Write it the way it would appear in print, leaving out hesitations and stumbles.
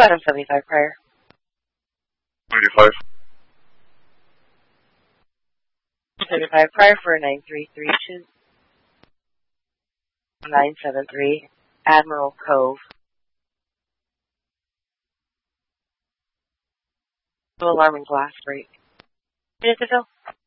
Item 75 prior. 95. 75 prior for 9332. 973 Admiral Cove. No alarm and glass break. Minute to fill.